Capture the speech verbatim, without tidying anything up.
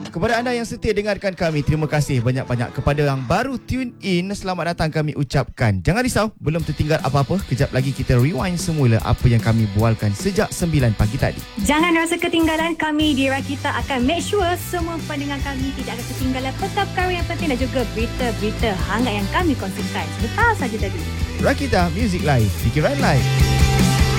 Kepada anda yang setia dengarkan kami, terima kasih banyak-banyak. Kepada yang baru tune in, selamat datang kami ucapkan. Jangan risau, belum tertinggal apa-apa. Kejap lagi kita rewind semula apa yang kami bualkan sejak sembilan pagi tadi. Jangan rasa ketinggalan, kami di Rakita akan make sure semua pendengar kami tidak akan ketinggalan perkara yang penting dan juga berita-berita hangat yang kami kongsikan sebentar saja tadi. Rakita Music Live, fikiran live.